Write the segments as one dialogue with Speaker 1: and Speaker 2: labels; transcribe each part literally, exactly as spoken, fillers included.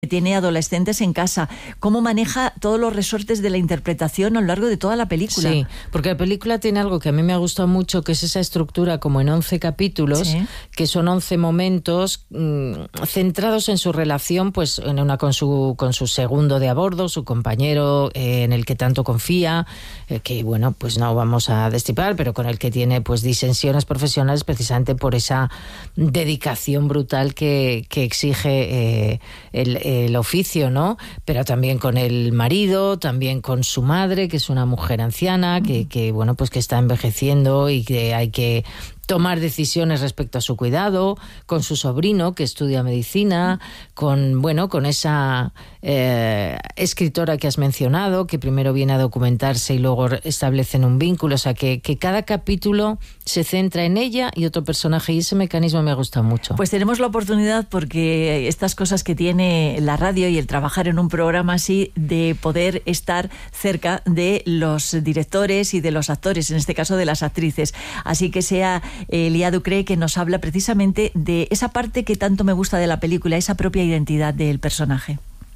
Speaker 1: tiene adolescentes en casa, cómo maneja todos los resortes de la interpretación a lo largo de toda la película.
Speaker 2: Sí, porque la película tiene algo que a mí me ha gustado mucho, que es esa estructura como en once capítulos, sí, que son once momentos mmm, centrados en su relación, pues en una con su con su segundo de a bordo, su compañero eh, en el que tanto confía, eh, que bueno, pues no vamos a destripar, pero con el que tiene pues disensiones profesionales precisamente por esa dedicación brutal que, que exige eh, el el oficio, ¿no? Pero también con el marido, también con su madre, que es una mujer anciana, que, que bueno, pues que está envejeciendo y que hay que tomar decisiones respecto a su cuidado, con su sobrino que estudia medicina, con bueno, con esa eh, escritora que has mencionado, que primero viene a documentarse y luego establecen un vínculo, o sea que, que cada capítulo se centra en ella y otro personaje, y ese mecanismo me gusta mucho.
Speaker 1: Pues tenemos la oportunidad, porque estas cosas que tiene la radio y el trabajar en un programa así, de poder estar cerca de los directores y de los actores, en este caso de las actrices. Así que sea Léa Ducré que nos habla precisamente de esa parte que tanto me gusta de la película, esa propia identidad del personaje.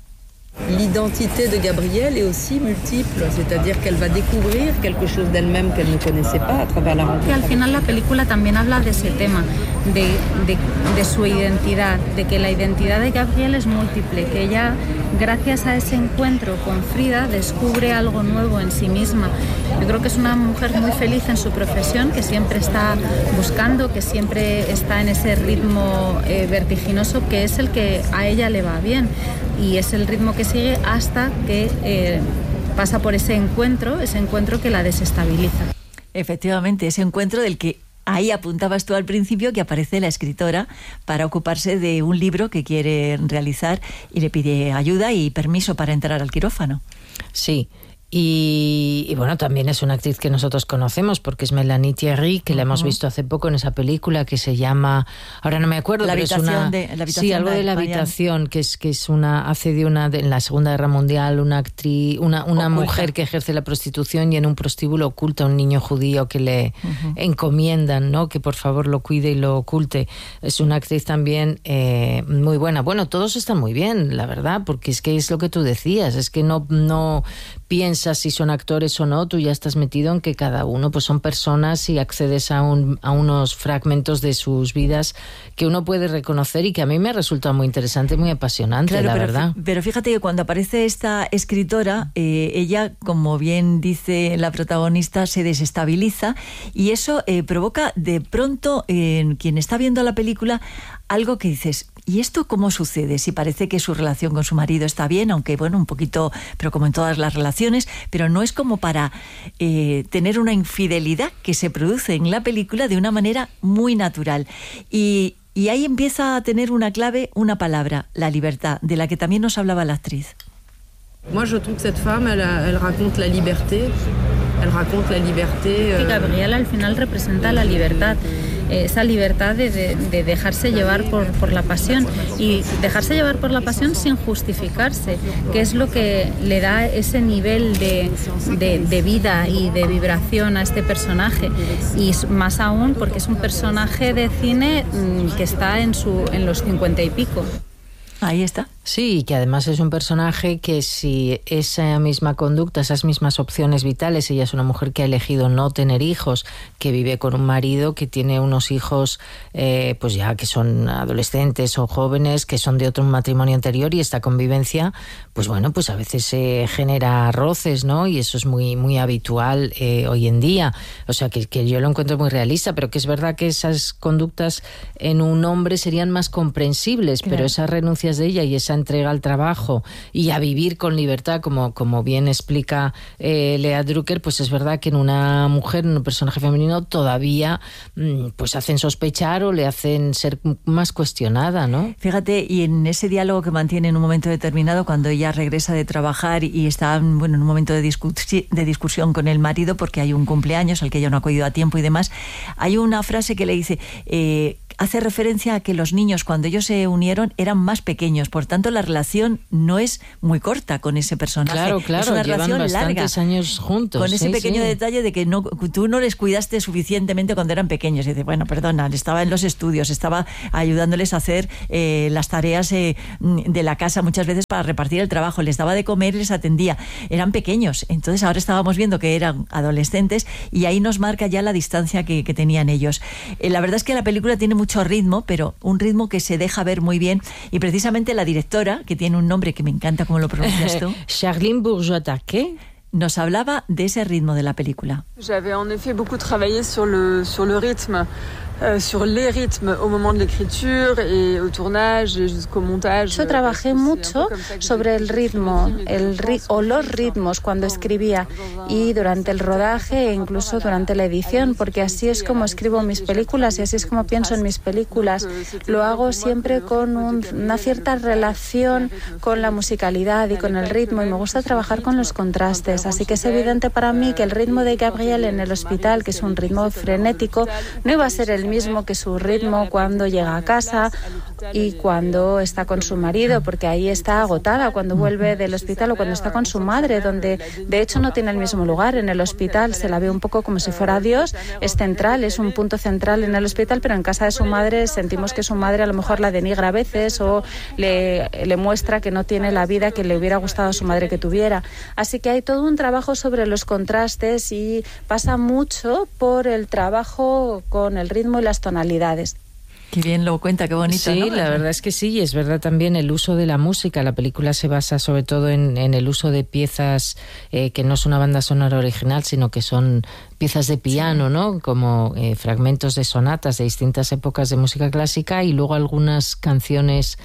Speaker 3: L'identité de Gabrielle est aussi multiple, c'est-à-dire qu'elle va découvrir quelque chose d'elle-même qu'elle ne connaissait pas à travers la rencontre.
Speaker 4: Que al final la película también habla de ese tema, de, de, de su identidad, de que la identidad de Gabrielle es múltiple, que ella, gracias a ese encuentro con Frida, descubre algo nuevo en sí misma. Yo creo que es una mujer muy feliz en su profesión, que siempre está buscando, que siempre está en ese ritmo eh, vertiginoso, que es el que a ella le va bien, y es el ritmo que sigue hasta que eh, pasa por ese encuentro, ese encuentro que la desestabiliza.
Speaker 1: Efectivamente, ese encuentro del que ahí apuntabas tú al principio, que aparece la escritora para ocuparse de un libro que quiere realizar y le pide ayuda y permiso para entrar al quirófano.
Speaker 2: Sí. Y, y bueno, también es una actriz que nosotros conocemos porque es Mélanie Thierry, que uh-huh. la hemos visto hace poco en esa película que se llama, ahora no me acuerdo,
Speaker 1: la
Speaker 2: pero
Speaker 1: habitación
Speaker 2: es una,
Speaker 1: de, la habitación
Speaker 2: sí, algo de, de la habitación, que es que es una, hace de una de, en la Segunda Guerra Mundial, una actriz, una, una mujer que ejerce la prostitución y en un prostíbulo oculta a un niño judío que le uh-huh. encomiendan, ¿no? Que por favor lo cuide y lo oculte. Es una actriz también eh, muy buena. Bueno, todos están muy bien, la verdad, porque es que es lo que tú decías, es que no, no piensas si son actores o no, tú ya estás metido en que cada uno pues son personas y accedes a, un, a unos fragmentos de sus vidas que uno puede reconocer y que a mí me resulta muy interesante, muy apasionante, claro, la
Speaker 1: pero,
Speaker 2: verdad.
Speaker 1: Pero fíjate que cuando aparece esta escritora, eh, ella, como bien dice la protagonista, se desestabiliza y eso eh, provoca de pronto en eh, quien está viendo la película algo que dices, ¿y esto cómo sucede? Si parece que su relación con su marido está bien, aunque bueno, un poquito, pero como en todas las relaciones, pero no es como para eh, tener una infidelidad que se produce en la película de una manera muy natural. Y, y ahí empieza a tener una clave, una palabra, la libertad, de la que también nos hablaba la actriz.
Speaker 3: Moi, je trouve que cette femme, elle, elle raconte la liberté. Elle raconte la liberté.
Speaker 4: Euh... Gabriela al final representa la libertad. Esa libertad de, de, de dejarse llevar por, por la pasión y dejarse llevar por la pasión sin justificarse, que es lo que le da ese nivel de, de, de vida y de vibración a este personaje, y más aún porque es un personaje de cine que está en, su, en los cincuenta y pico.
Speaker 1: Ahí está.
Speaker 2: Sí, que además es un personaje que si esa misma conducta, esas mismas opciones vitales, ella es una mujer que ha elegido no tener hijos, que vive con un marido que tiene unos hijos eh, pues ya que son adolescentes o jóvenes, que son de otro matrimonio anterior, y esta convivencia, pues bueno, pues a veces se genera roces, ¿no? Y eso es muy, muy habitual eh, hoy en día. O sea, que, que yo lo encuentro muy realista, pero que es verdad que esas conductas en un hombre serían más comprensibles, claro. Pero esas renuncias de ella y esa entrega al trabajo y a vivir con libertad, como, como bien explica eh, Léa Drucker, pues es verdad que en una mujer, en un personaje femenino, todavía pues hacen sospechar o le hacen ser más cuestionada, ¿no?
Speaker 1: Fíjate, y en ese diálogo que mantiene en un momento determinado, cuando ella regresa de trabajar y está bueno, en un momento de, discusi- de discusión con el marido porque hay un cumpleaños al que ella no ha acudido a tiempo y demás, hay una frase que le dice... Eh, hace referencia a que los niños, cuando ellos se unieron, eran más pequeños, por tanto tanto la relación no es muy corta con ese personaje.
Speaker 2: Claro, claro,
Speaker 1: es una
Speaker 2: llevan
Speaker 1: relación
Speaker 2: bastantes
Speaker 1: larga,
Speaker 2: años juntos.
Speaker 1: con ese
Speaker 2: sí,
Speaker 1: pequeño
Speaker 2: sí.
Speaker 1: detalle de que no, tú no les cuidaste suficientemente cuando eran pequeños. Y dice, bueno, perdona, estaba en los estudios, estaba ayudándoles a hacer eh, las tareas eh, de la casa muchas veces para repartir el trabajo, les daba de comer y les atendía. Eran pequeños, entonces ahora estábamos viendo que eran adolescentes y ahí nos marca ya la distancia que, que tenían ellos. Eh, la verdad es que la película tiene mucho ritmo, pero un ritmo que se deja ver muy bien, y precisamente la directora, que tiene un nombre que me encanta cómo lo pronuncias tú,
Speaker 2: Charline Bourgeois-Taquet,
Speaker 1: nos hablaba de ese ritmo de la película.
Speaker 5: J'avais en effet beaucoup travaillé sur le, sur le rythme, euh, sur les rythmes au moment de l'écriture et au tournage et jusqu'au montage.
Speaker 6: Yo trabajé mucho sobre el ritmo el ri o los ritmos cuando escribía y durante el rodaje e incluso durante la edición, porque así es como escribo mis películas y así es como pienso en mis películas. Lo hago siempre con un, una cierta relación con la musicalidad y con el ritmo, y me gusta trabajar con los contrastes. Así que es evidente para mí que el ritmo de Gabriel en el hospital, que es un ritmo frenético, no iba a ser el mismo que su ritmo cuando llega a casa y cuando está con su marido, porque ahí está agotada cuando vuelve del hospital, o cuando está con su madre, donde de hecho no tiene el mismo lugar. En el hospital se la ve un poco como si fuera Dios, es central, es un punto central en el hospital, pero en casa de su madre sentimos que su madre a lo mejor la denigra a veces o le, le muestra que no tiene la vida que le hubiera gustado a su madre que tuviera. Así que hay todo un trabajo sobre los contrastes y pasa mucho por el trabajo con el ritmo y las tonalidades.
Speaker 1: Qué bien lo cuenta, qué bonito,
Speaker 2: Sí,
Speaker 1: ¿no?
Speaker 2: la verdad es que sí, y es verdad también el uso de la música. La película se basa sobre todo en, en el uso de piezas eh, que no es una banda sonora original, sino que son piezas de piano, sí, ¿no? Como eh, fragmentos de sonatas de distintas épocas de música clásica, y luego algunas canciones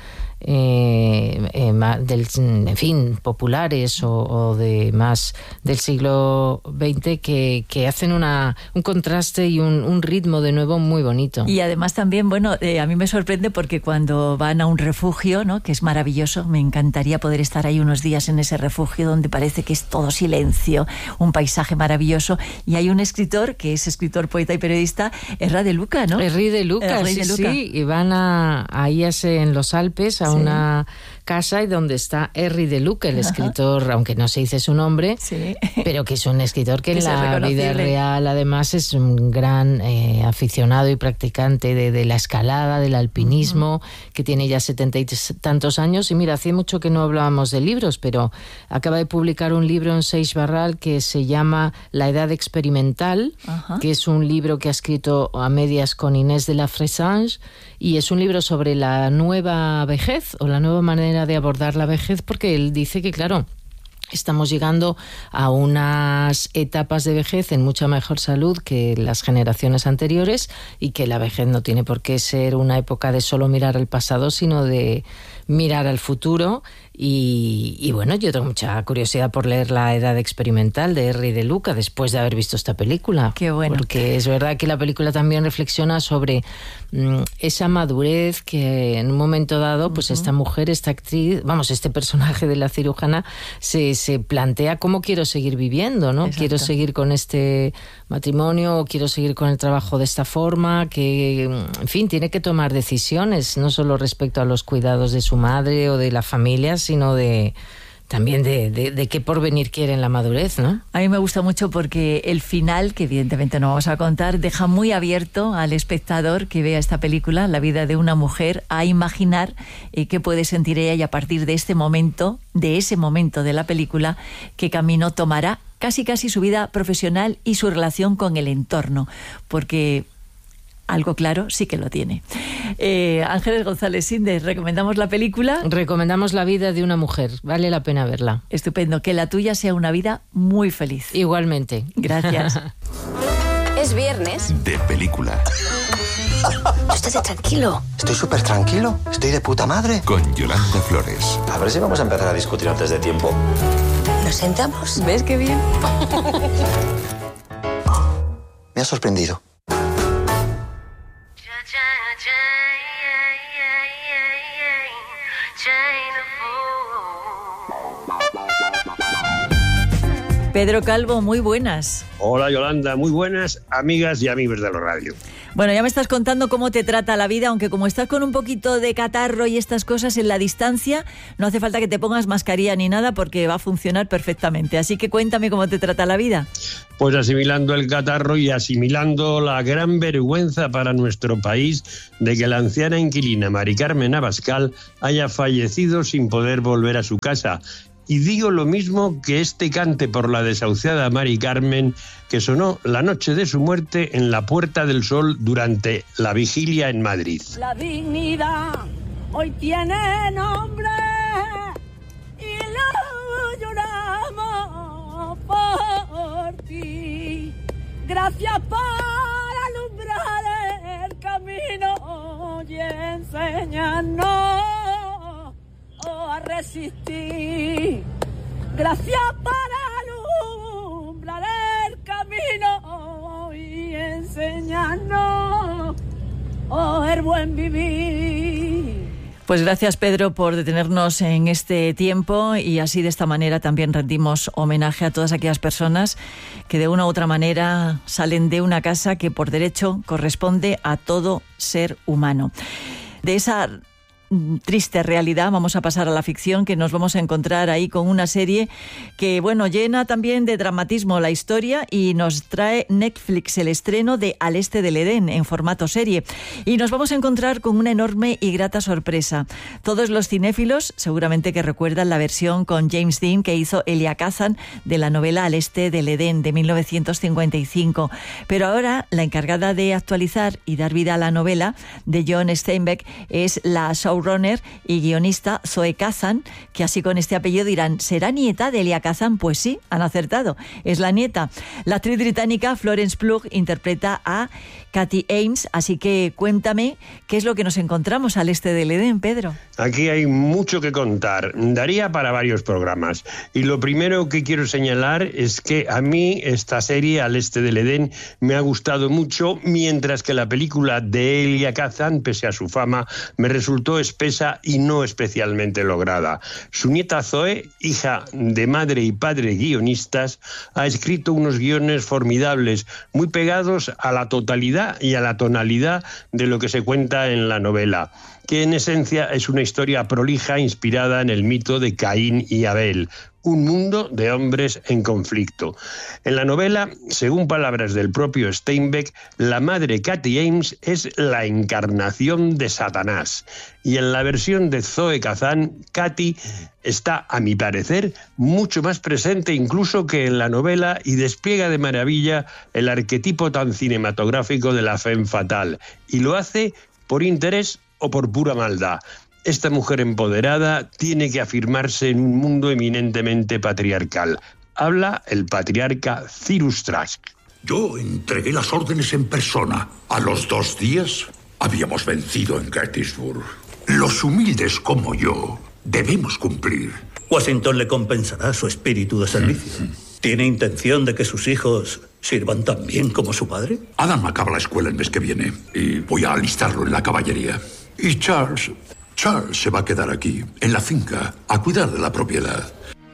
Speaker 2: Eh, eh, del, en fin, populares o, o de más del siglo veinte que, que hacen una, un contraste y un, un ritmo de nuevo muy bonito.
Speaker 1: Y además también, bueno, eh, a mí me sorprende porque cuando van a un refugio, ¿no?, que es maravilloso, me encantaría poder estar ahí unos días en ese refugio donde parece que es todo silencio, un paisaje maravilloso, y hay un escritor que es escritor, poeta y periodista, Erra de Luca, ¿no?
Speaker 2: Erri de Luca,
Speaker 1: Erri
Speaker 2: sí,
Speaker 1: de Luca.
Speaker 2: sí, y van a, ahí en los Alpes a sí. una casa y donde está Erri de Luca, el escritor, ajá, aunque no se dice su nombre, sí, pero que es un escritor que, que en la vida real además es un gran eh, aficionado y practicante de, de la escalada, del alpinismo, uh-huh, que tiene ya setenta y tantos años. Y mira, hace mucho que no hablábamos de libros, pero acaba de publicar un libro en Seix Barral que se llama La Edad Experimental, uh-huh, que es un libro que ha escrito a medias con Inés de la Fressange, y es un libro sobre la nueva vejez o la nueva manera de abordar la vejez, porque él dice que, claro, estamos llegando a unas etapas de vejez en mucha mejor salud que las generaciones anteriores, y que la vejez no tiene por qué ser una época de solo mirar al pasado, sino de mirar al futuro. Y, y bueno, yo tengo mucha curiosidad por leer La Edad Experimental de Erri de Luca después de haber visto esta película.
Speaker 1: Qué bueno.
Speaker 2: Porque es verdad que la película también reflexiona sobre mmm, esa madurez que en un momento dado, pues uh-huh, esta mujer, esta actriz, vamos, este personaje de la cirujana se, se plantea cómo quiero seguir viviendo, ¿no? Exacto. Quiero seguir con este matrimonio, o quiero seguir con el trabajo de esta forma, que, en fin, tiene que tomar decisiones, no solo respecto a los cuidados de su madre o de la familia, sino de también de, de, de qué porvenir quiere en la madurez, ¿no?
Speaker 1: A mí me gusta mucho porque el final, que evidentemente no vamos a contar, deja muy abierto al espectador que vea esta película, la vida de una mujer, a imaginar eh, qué puede sentir ella, y a partir de este momento, de ese momento de la película, qué camino tomará casi casi su vida profesional y su relación con el entorno, porque algo claro sí que lo tiene. Eh, Ángeles González Indes, ¿recomendamos la película?
Speaker 2: Recomendamos La vida de una mujer, vale la pena verla.
Speaker 1: Estupendo, que la tuya sea una vida muy feliz.
Speaker 2: Igualmente.
Speaker 1: Gracias.
Speaker 7: Es viernes.
Speaker 8: De película.
Speaker 7: Tú estate tranquilo.
Speaker 9: Estoy súper tranquilo, estoy de puta madre.
Speaker 8: Con Yolanda Flores.
Speaker 10: A ver si vamos a empezar a discutir antes de tiempo.
Speaker 7: ¿Nos sentamos?
Speaker 1: ¿Ves qué bien?
Speaker 9: Me ha sorprendido.
Speaker 1: Pedro Calvo, muy buenas.
Speaker 11: Hola Yolanda, muy buenas amigas y amigos de la radio.
Speaker 1: Bueno, ya me estás contando cómo te trata la vida, aunque como estás con un poquito de catarro y estas cosas en la distancia, no hace falta que te pongas mascarilla ni nada porque va a funcionar perfectamente. Así que cuéntame cómo te trata la vida.
Speaker 11: Pues asimilando el catarro y asimilando la gran vergüenza para nuestro país de que la anciana inquilina Mari Carmen Abascal haya fallecido sin poder volver a su casa. Y digo lo mismo que este cante por la desahuciada Mari Carmen que sonó la noche de su muerte en la Puerta del Sol durante la vigilia en Madrid.
Speaker 12: La dignidad hoy tiene nombre y lo lloramos por ti. Gracias por alumbrar el camino y enseñarnos a resistir. Gracias por alumbrar el camino y enseñarnos el buen vivir.
Speaker 1: Pues gracias, Pedro, por detenernos en este tiempo y así de esta manera también rendimos homenaje a todas aquellas personas que de una u otra manera salen de una casa que por derecho corresponde a todo ser humano. De esa triste realidad vamos a pasar a la ficción, que nos vamos a encontrar ahí con una serie que, bueno, llena también de dramatismo la historia y nos trae Netflix el estreno de Al Este del Edén en formato serie. Y nos vamos a encontrar con una enorme y grata sorpresa. Todos los cinéfilos seguramente que recuerdan la versión con James Dean que hizo Elia Kazan de la novela Al Este del Edén de mil novecientos cincuenta y cinco. Pero ahora la encargada de actualizar y dar vida a la novela de John Steinbeck es la showrunner y guionista Zoe Kazan, que así con este apellido dirán, ¿será nieta de Elia Kazan? Pues sí, han acertado, es la nieta. La actriz británica Florence Pugh interpreta a Katy Ames, así que cuéntame qué es lo que nos encontramos al este del Edén, Pedro.
Speaker 11: Aquí hay mucho que contar, daría para varios programas. Y lo primero que quiero señalar es que a mí esta serie, Al Este del Edén, me ha gustado mucho, mientras que la película de Elia Kazan, pese a su fama, me resultó espesa y no especialmente lograda. Su nieta Zoe, hija de madre y padre guionistas, ha escrito unos guiones formidables, muy pegados a la totalidad y a la tonalidad de lo que se cuenta en la novela, que en esencia es una historia prolija inspirada en el mito de Caín y Abel, un mundo de hombres en conflicto. En la novela, según palabras del propio Steinbeck, la madre Katy Ames es la encarnación de Satanás. Y en la versión de Zoe Kazan, Katy está, a mi parecer, mucho más presente incluso que en la novela y despliega de maravilla el arquetipo tan cinematográfico de la femme fatale. Y lo hace por interés o por pura maldad. Esta mujer empoderada tiene que afirmarse en un mundo eminentemente patriarcal. Habla el patriarca Cyrus Trask.
Speaker 13: Yo entregué las órdenes en persona. A los dos días habíamos vencido en Gettysburg. Los humildes como yo debemos cumplir.
Speaker 14: Washington le compensará su espíritu de servicio. ¿Tiene intención de que sus hijos sirvan tan bien como su padre?
Speaker 13: Adam acaba la escuela el mes que viene y voy a alistarlo en la caballería. Y Charles... Charles se va a quedar aquí, en la finca, a cuidar de la propiedad.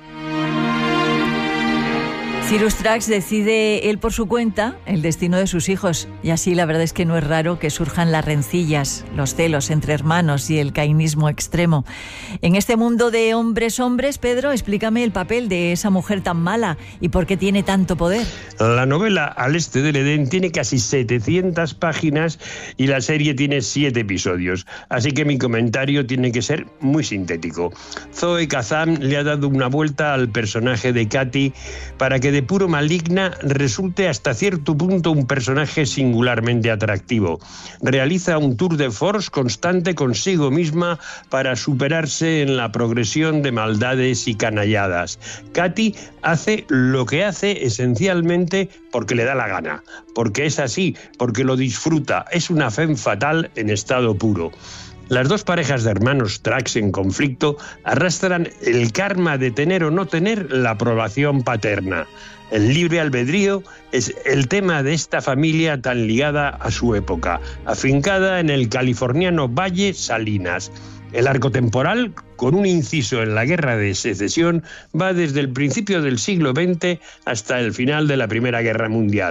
Speaker 1: Cyrus Trask decide él por su cuenta el destino de sus hijos y así la verdad es que no es raro que surjan las rencillas, los celos entre hermanos y el cainismo extremo. En este mundo de hombres hombres, Pedro, explícame el papel de esa mujer tan mala y por qué tiene tanto poder.
Speaker 11: La novela Al Este del Edén tiene casi setecientas páginas y la serie tiene siete episodios, así que mi comentario tiene que ser muy sintético. Zoe Kazan le ha dado una vuelta al personaje de Katy para que de puro maligna resulte hasta cierto punto un personaje singularmente atractivo. Realiza un tour de force constante consigo misma para superarse en la progresión de maldades y canalladas. Katy hace lo que hace esencialmente porque le da la gana, porque es así, porque lo disfruta, es una femme fatale en estado puro. Las dos parejas de hermanos Trask en conflicto arrastran el karma de tener o no tener la aprobación paterna. El libre albedrío es el tema de esta familia tan ligada a su época, afincada en el californiano Valle Salinas. El arco temporal, con un inciso en la Guerra de Secesión, va desde el principio del siglo veinte hasta el final de la Primera Guerra Mundial.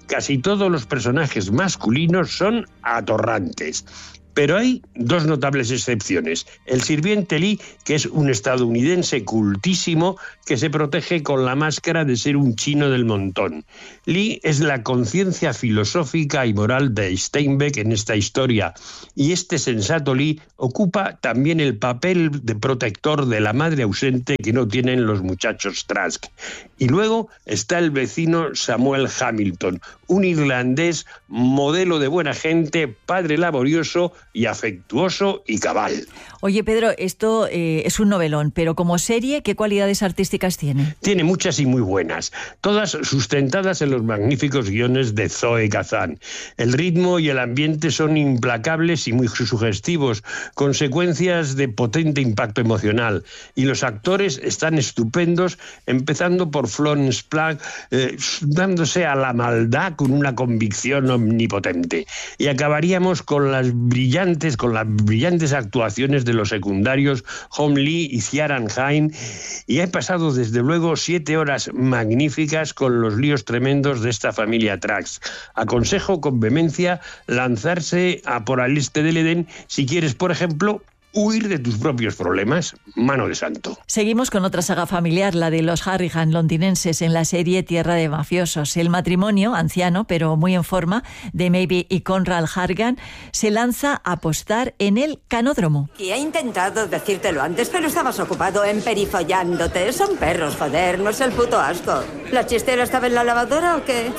Speaker 11: Casi todos los personajes masculinos son atorrantes. Pero hay dos notables excepciones. El sirviente Lee, que es un estadounidense cultísimo que se protege con la máscara de ser un chino del montón. Lee es la conciencia filosófica y moral de Steinbeck en esta historia, y este sensato Lee ocupa también el papel de protector de la madre ausente que no tienen los muchachos Trask. Y luego está el vecino Samuel Hamilton, un irlandés modelo de buena gente, padre laborioso y afectuoso y cabal.
Speaker 1: Oye, Pedro, esto eh, es un novelón, pero como serie, ¿qué cualidades artísticas tiene?
Speaker 11: Tiene muchas y muy buenas, todas sustentadas en los magníficos guiones de Zoe Kazan. El ritmo y el ambiente son implacables y muy sugestivos, consecuencias de potente impacto emocional, y los actores están estupendos, empezando por Florence Pugh, eh, dándose a la maldad con una convicción omnipotente. Y acabaríamos con las brillantes, con las brillantes actuaciones de los secundarios Hong Lee y Ciaran Hinds, y he pasado desde luego siete horas magníficas con los líos tremendos de esta familia Trask. Aconsejo con vehemencia lanzarse a por al este del Edén si quieres, por ejemplo, huir de tus propios problemas. Mano de santo.
Speaker 1: Seguimos con otra saga familiar, la de los Harrigan londinenses en la serie Tierra de Mafiosos. El matrimonio, anciano pero muy en forma, de Maeve y Conrad Harrigan, se lanza a apostar en el canódromo.
Speaker 15: Y he intentado decírtelo antes, pero estabas ocupado emperifollándote. Son perros, joder, no es el puto asco. ¿La chistera estaba en la lavadora o qué?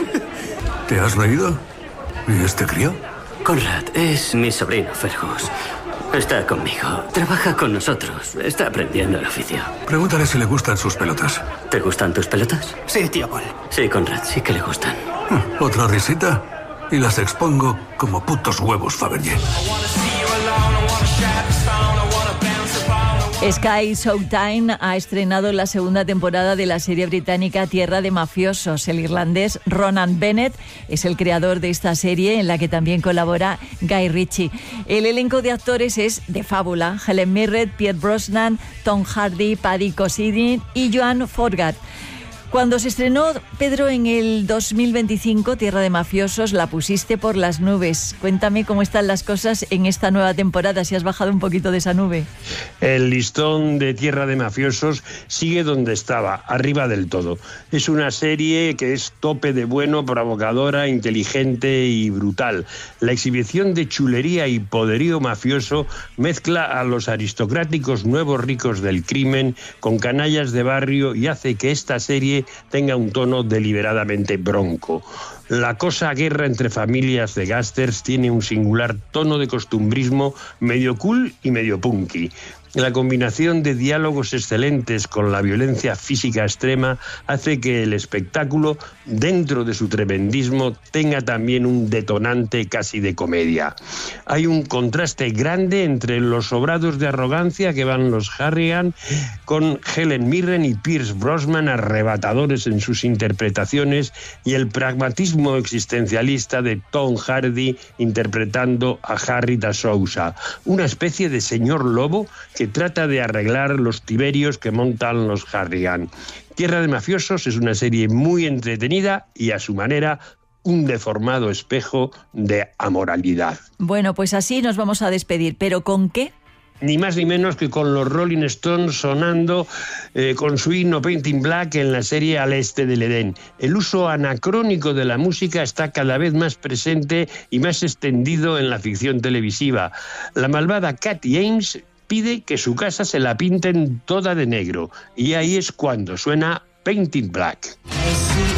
Speaker 16: ¿Te has reído? ¿Y este crío?
Speaker 17: Conrad es mi sobrino, Fergus. Está conmigo, trabaja con nosotros, está aprendiendo el oficio.
Speaker 16: Pregúntale si le gustan sus pelotas.
Speaker 17: ¿Te gustan tus pelotas?
Speaker 16: Sí, tío Paul.
Speaker 17: Sí, Conrad, sí que le gustan.
Speaker 16: ¿Otra risita? Y las expongo como putos huevos Fabergé.
Speaker 1: Sky Showtime ha estrenado la segunda temporada de la serie británica Tierra de Mafiosos. El irlandés Ronan Bennett es el creador de esta serie, en la que también colabora Guy Ritchie. El elenco de actores es de fábula: Helen Mirren, Pierce Brosnan, Tom Hardy, Paddy Considine y Joan Forgat. Cuando se estrenó, Pedro, en el dos mil veinticinco, Tierra de Mafiosos, la pusiste por las nubes. Cuéntame cómo están las cosas en esta nueva temporada, si has bajado un poquito de esa nube.
Speaker 11: El listón de Tierra de Mafiosos sigue donde estaba, arriba del todo. Es una serie que es tope de bueno, provocadora, inteligente y brutal. La exhibición de chulería y poderío mafioso mezcla a los aristocráticos nuevos ricos del crimen con canallas de barrio y hace que esta serie tenga un tono deliberadamente bronco. La cosa guerra entre familias de gángsters tiene un singular tono de costumbrismo medio cool y medio punky. La combinación de diálogos excelentes con la violencia física extrema hace que el espectáculo, dentro de su tremendismo, tenga también un detonante casi de comedia. Hay un contraste grande entre los sobrados de arrogancia que van los Harrigan con Helen Mirren y Pierce Brosnan, arrebatadores en sus interpretaciones, y el pragmatismo existencialista de Tom Hardy interpretando a Harry da Sousa, una especie de señor lobo que trata de arreglar los tiberios que montan los Harrigan. Tierra de Mafiosos es una serie muy entretenida y, a su manera, un deformado espejo de amoralidad.
Speaker 1: Bueno, pues así nos vamos a despedir. ¿Pero con qué?
Speaker 11: Ni más ni menos que con los Rolling Stones sonando eh, con su himno Painting Black en la serie Al este del Edén. El uso anacrónico de la música está cada vez más presente y más extendido en la ficción televisiva. La malvada Katy Ames pide que su casa se la pinten toda de negro, y ahí es cuando suena Painting Black.